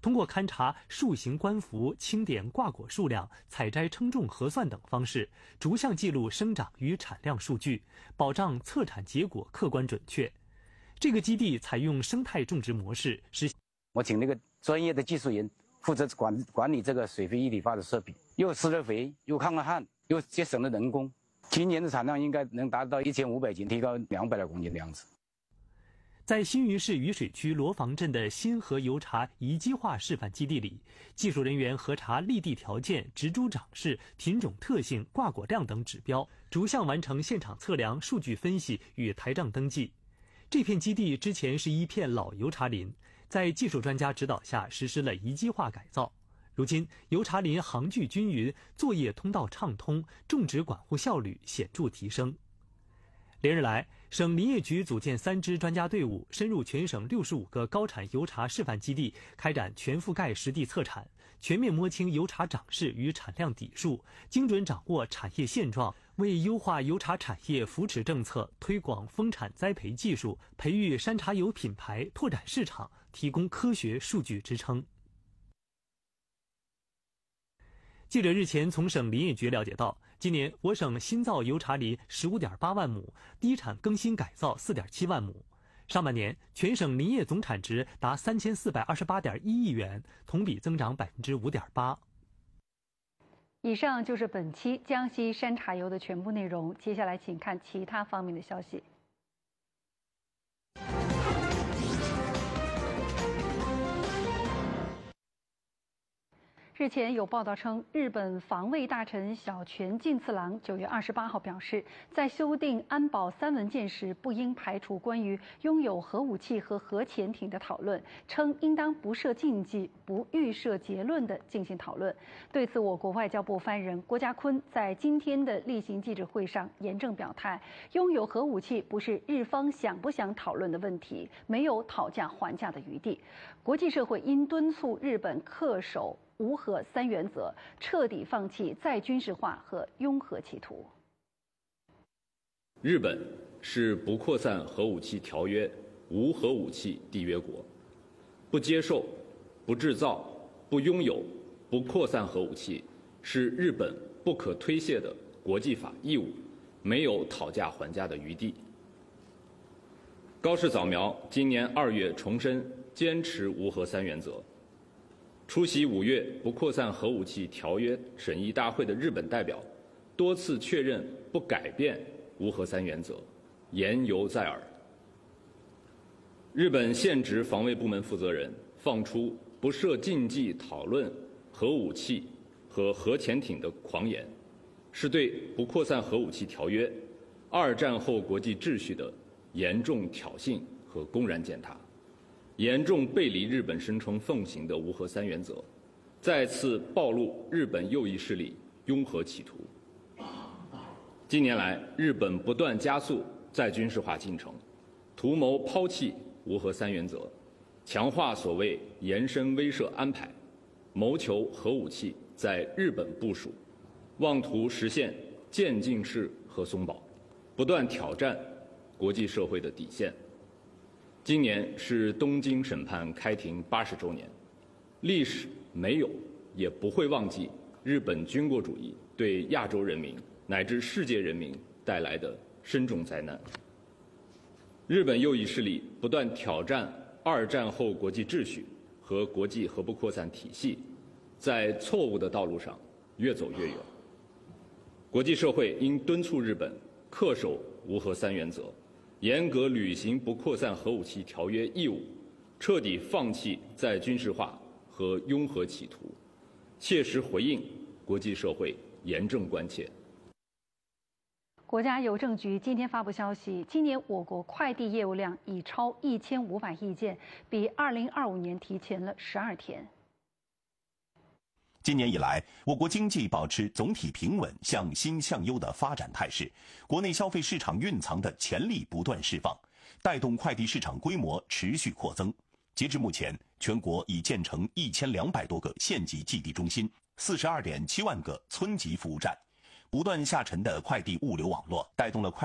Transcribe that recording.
通过勘察树形冠幅、清点挂果数量、采摘称重核算等方式，逐项记录生长与产量数据，保障测产结果客观准确。这个基地采用生态种植模式， 我请那个专业的技术人负责管理这个水肥一体化的设备，又施了肥，又抗了旱，又节省了人工。今年的产量应该能达到1500斤，提高200多公斤的样子。 在新余市雨水区罗房镇的新河油茶宜基化示范基地里，技术人员核查立地条件、植株长势、品种特性、挂果量等指标，逐项完成现场测量、数据分析与台账登记。这片基地之前是一片老油茶林，在技术专家指导下实施了宜基化改造。如今，油茶林航距均匀，作业通道畅通，种植管护效率显著提升。连日来，省林业局组建3支专家队伍，深入全省65个高产油茶示范基地，开展全覆盖实地测产，全面摸清油茶长势与产量底数，精准掌握产业现状，为优化油茶产业扶持政策、推广丰产栽培技术、培育山茶油品牌、拓展市场提供科学数据支撑。记者日前从省林业局了解到，今年我省新造油茶林15.8万亩，低产更新改造4.7万亩。上半年，全省林业总产值达3428.1亿元，同比增长5.8%。 以上就是本期江西山茶油的全部内容，接下来请看其他方面的消息。日前有报道称，日本防卫大臣小泉进次郎9月28号表示，在修订安保3文件时，不应排除关于拥有核武器和核潜艇的讨论，称应当不设禁忌、不预设结论地进行讨论。对此，我国外交部发言人郭家坤在今天的例行记者会上严正表态，拥有核武器不是日方想不想讨论的问题，没有讨价还价的余地。国际社会应敦促日本恪守无核3原则，彻底放弃再军事化和拥核企图。 日本是不扩散核武器条约无核武器缔约国，不接受、不制造、不拥有、不扩散核武器是日本不可推卸的国际法义务，没有讨价还价的余地。高市早苗今年2月重申坚持无核3原则。出席5月不扩散核武器条约审议大会的日本代表多次确认不改变无核3原则，言犹在耳。日本现职防卫部门负责人放出不设禁忌讨论核武器和核潜艇的狂言，是对不扩散核武器条约、2战后国际秩序的严重挑衅和公然践踏，严重背离日本声称奉行的无核3原则，再次暴露日本右翼势力拥核企图。近年来，日本不断加速再军事化进程，图谋抛弃无核3原则，强化所谓延伸威慑安排，谋求核武器在日本部署，妄图实现渐进式核松绑，不断挑战国际社会的底线。今年是东京审判开庭80周年，历史没有也不会忘记日本军国主义对亚洲人民乃至世界人民带来的深重灾难。日本右翼势力不断挑战2战后国际秩序和国际核不扩散体系，在错误的道路上越走越远。国际社会应敦促日本恪守无核3原则，严格履行不扩散核武器条约义务，彻底放弃再军事化和拥核企图，切实回应国际社会严正关切。 国家邮政局今天发布消息，今年我国快递业务量已超1500亿件，比2025年提前了12天。 今年以来，我国经济保持总体平稳、向新向优的发展态势，国内消费市场蕴藏的潜力不断释放，带动快递市场规模持续扩增。截至目前，全国已建成1200多个县级寄递中心，42.7万个村级服务站。不断下沉的快递物流网络，带动了快